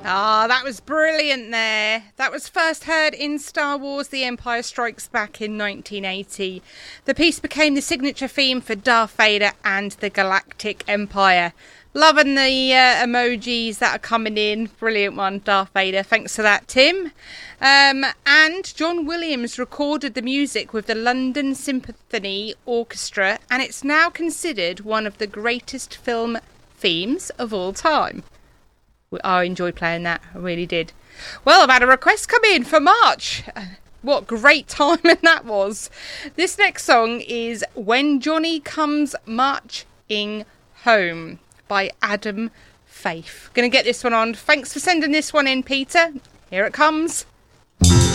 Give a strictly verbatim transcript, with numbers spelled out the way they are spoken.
Ah, that was brilliant there. That was first heard in Star Wars The Empire Strikes Back in nineteen eighty. The piece became the signature theme for Darth Vader and the Galactic Empire. Loving the uh, emojis that are coming in. Brilliant one, Darth Vader. Thanks for that, Tim. Um, and John Williams recorded the music with the London Symphony Orchestra, and it's now considered one of the greatest film themes of all time. I enjoyed playing that. I really did. Well, I've had a request come in for March. What great timing that was. This next song is When Johnny Comes Marching Home by Adam Faith. Gonna get this one on. Thanks for sending this one in, Peter. Here it comes.